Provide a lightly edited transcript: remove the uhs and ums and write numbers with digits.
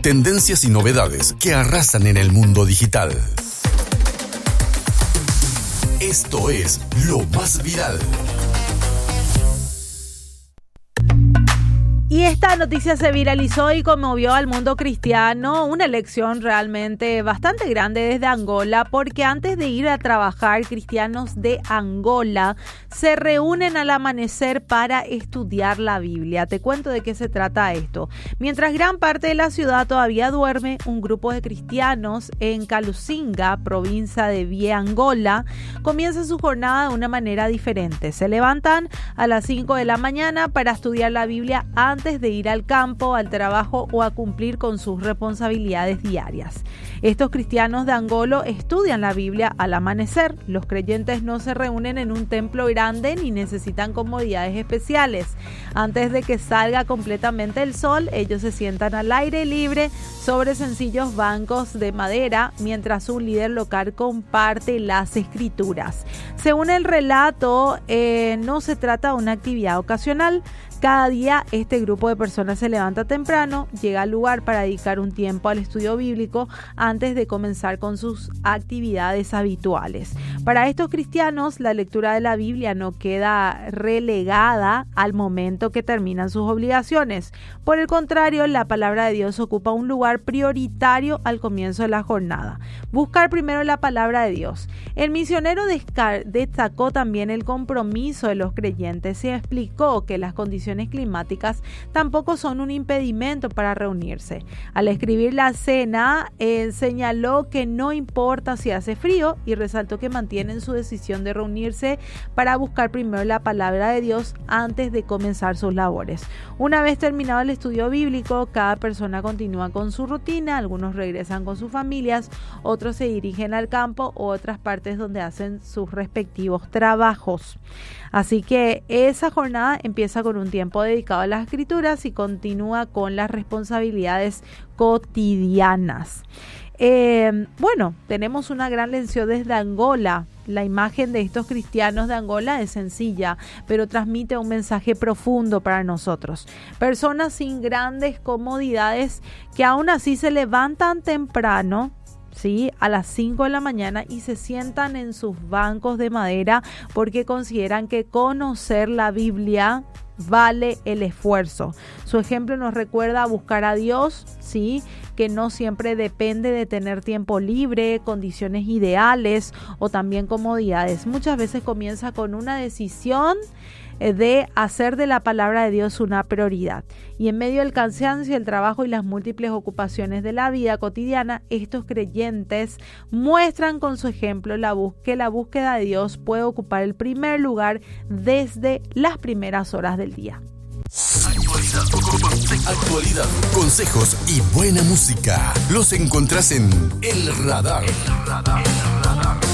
tendencias y novedades que arrasan en el mundo digital. Esto es Lo Más Viral. Y esta noticia se viralizó y conmovió al mundo cristiano, una lección realmente bastante grande desde Angola, porque antes de ir a trabajar, cristianos de Angola se reúnen al amanecer para estudiar la Biblia. Te cuento de qué se trata esto. Mientras gran parte de la ciudad todavía duerme, un grupo de cristianos en Calucinga, provincia de Vía Angola, comienza su jornada de una manera diferente. Se levantan a las 5 de la mañana para estudiar la Biblia antes de ir al campo, al trabajo o a cumplir con sus responsabilidades diarias. Estos cristianos de Angola estudian la Biblia al amanecer. Los creyentes no se reúnen en un templo grande ni necesitan comodidades especiales. Antes de que salga completamente el sol, ellos se sientan al aire libre sobre sencillos bancos de madera mientras un líder local comparte las escrituras. Según el relato, no se trata de una actividad ocasional. Cada día este grupo de personas se levanta temprano, llega al lugar para dedicar un tiempo al estudio bíblico antes de comenzar con sus actividades habituales. Para estos cristianos, la lectura de la Biblia no queda relegada al momento que terminan sus obligaciones. Por el contrario, la palabra de Dios ocupa un lugar prioritario al comienzo de la jornada. Buscar primero la palabra de Dios. El misionero destacó también el compromiso de los creyentes y explicó que las condiciones climáticas tampoco son un impedimento para reunirse. Al escribir la cena, señaló que no importa si hace frío y resaltó que mantienen su decisión de reunirse para buscar primero la palabra de Dios antes de comenzar sus labores. Una vez terminado el estudio bíblico, cada persona continúa con su rutina, algunos regresan con sus familias, otros se dirigen al campo u otras partes donde hacen sus respectivos trabajos. Así que esa jornada empieza con un tiempo dedicado a las escrituras y continúa con las responsabilidades cotidianas. Tenemos una gran lección desde Angola. La imagen de estos cristianos de Angola es sencilla, pero transmite un mensaje profundo para nosotros. Personas sin grandes comodidades que aún así se levantan temprano, ¿sí?, a las 5 de la mañana y se sientan en sus bancos de madera porque consideran que conocer la Biblia vale el esfuerzo. Su ejemplo nos recuerda a buscar a Dios, ¿sí?, que no siempre depende de tener tiempo libre, condiciones ideales o también comodidades. Muchas veces comienza con una decisión de hacer de la palabra de Dios una prioridad. Y en medio del cansancio, el trabajo y las múltiples ocupaciones de la vida cotidiana, estos creyentes muestran con su ejemplo que la búsqueda de Dios puede ocupar el primer lugar desde las primeras horas del día. Actualidad, consejos y buena música los encontrás en El Radar.